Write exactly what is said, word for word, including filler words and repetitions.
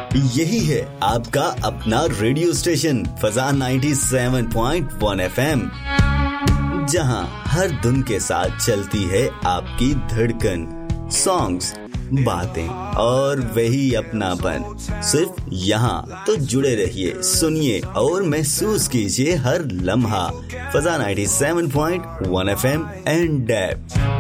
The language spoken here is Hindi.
यही है आपका अपना radio station फजा ninety seven point one FM, जहां हर धुन के साथ चलती है आपकी धड़कन, सॉन्ग्स, बातें और वही अपनापन। सिर्फ यहाँ तो जुड़े रहिए, सुनिए और महसूस कीजिए हर लम्हा। फजा ninety seven point one FM and app.